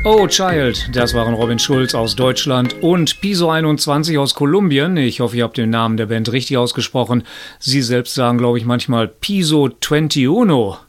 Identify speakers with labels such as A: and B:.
A: Oh Child, das waren Robin Schulz aus Deutschland und Piso 21 aus Kolumbien. Ich hoffe, ihr habt den Namen der Band richtig ausgesprochen. Sie selbst sagen, glaube ich, manchmal Piso 21.